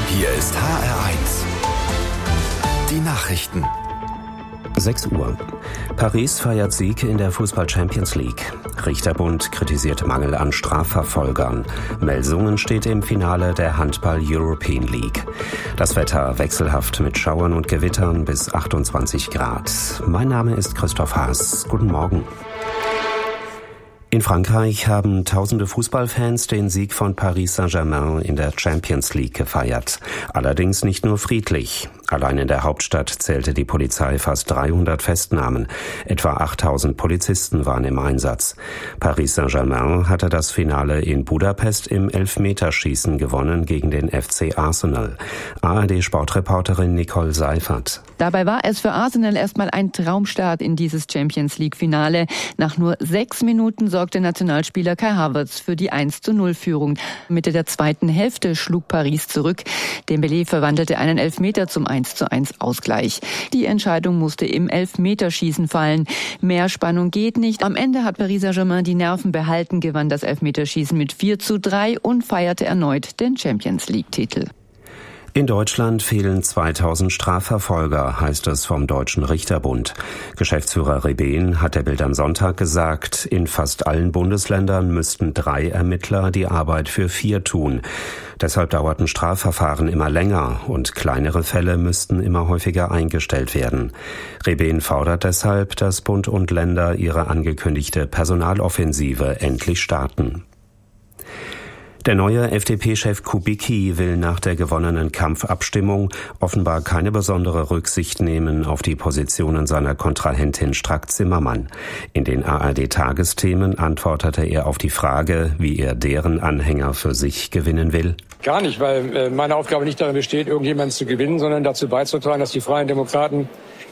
Hier ist HR1. Die Nachrichten. 6 Uhr. Paris feiert Sieg in der Fußball-Champions League. Richterbund kritisiert Mangel an Strafverfolgern. Melsungen steht im Finale der Handball-European League. Das Wetter wechselhaft mit Schauern und Gewittern bis 28 Grad. Mein Name ist Christoph Haas. Guten Morgen. In Frankreich haben tausende Fußballfans den Sieg von Paris Saint-Germain in der Champions League gefeiert. Allerdings nicht nur friedlich. Allein in der Hauptstadt zählte die Polizei fast 300 Festnahmen. Etwa 8000 Polizisten waren im Einsatz. Paris Saint-Germain hatte das Finale in Budapest im Elfmeterschießen gewonnen gegen den FC Arsenal. ARD-Sportreporterin Nicole Seifert. Dabei war es für Arsenal erstmal ein Traumstart in dieses Champions-League-Finale. Nach nur 6 Minuten sorgte Nationalspieler Kai Havertz für die 1:0-Führung. Mitte der zweiten Hälfte schlug Paris zurück. Dembélé verwandelte einen Elfmeter zum 1:1-Ausgleich. Die Entscheidung musste im Elfmeterschießen fallen. Mehr Spannung geht nicht. Am Ende hat Paris Saint-Germain die Nerven behalten, gewann das Elfmeterschießen mit 4:3 und feierte erneut den Champions-League-Titel. In Deutschland fehlen 2000 Strafverfolger, heißt es vom Deutschen Richterbund. Geschäftsführer Rebehn hat der Bild am Sonntag gesagt, in fast allen Bundesländern müssten 3 Ermittler die Arbeit für 4 tun. Deshalb dauerten Strafverfahren immer länger und kleinere Fälle müssten immer häufiger eingestellt werden. Rebehn fordert deshalb, dass Bund und Länder ihre angekündigte Personaloffensive endlich starten. Der neue FDP-Chef Kubicki will nach der gewonnenen Kampfabstimmung offenbar keine besondere Rücksicht nehmen auf die Positionen seiner Kontrahentin Strack-Zimmermann. In den ARD-Tagesthemen antwortete er auf die Frage, wie er deren Anhänger für sich gewinnen will. Gar nicht, weil meine Aufgabe nicht darin besteht, irgendjemanden zu gewinnen, sondern dazu beizutragen, dass die Freien Demokraten